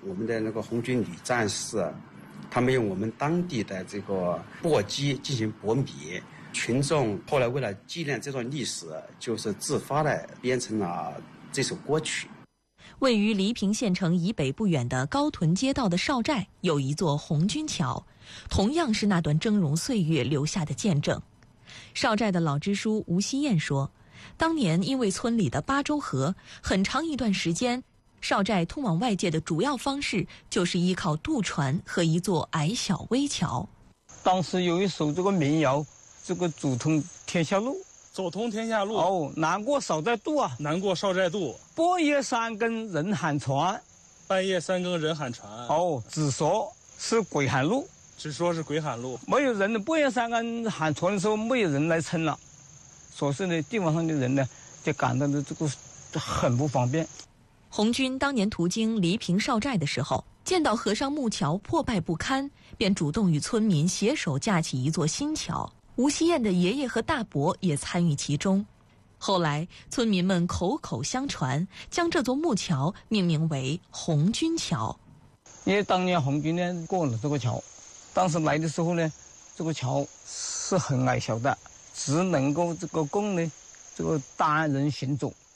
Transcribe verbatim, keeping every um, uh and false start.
我们的那个红军女战士，他们用我们当地的这个簸箕进行搏米，群众后来为了纪念这段历史，就是自发地编成了这首歌曲。 位于黎平县城以北不远的高屯街道的邵寨有一座红军桥，同样是那段峥嵘岁月留下的见证。邵寨的老支书吴希燕说，当年因为村里的八州河，很长一段时间邵寨通往外界的主要方式就是依靠渡船和一座矮小危桥。 当时有一首这个民谣，这个走通天下路， 走通天下路。 哦，难过少在渡啊， 难过少在渡。 半夜三更人喊船， 半夜三更人喊船。 哦，只说是鬼喊路， 只说是鬼喊路。 没有人的，半夜三更喊船的时候，没有人来撑了，所以呢，地方上的人呢，就感到的这个很不方便。 红军当年途经黎平邵寨的时候，见到河上木桥破败不堪，便主动与村民携手架起一座新桥。吴希燕的爷爷和大伯也参与其中。后来，村民们口口相传，将这座木桥命名为红军桥。 因为当年红军呢过了这个桥，当时来的时候呢，这个桥是很矮小的，只能够这个供呢这个单人行走。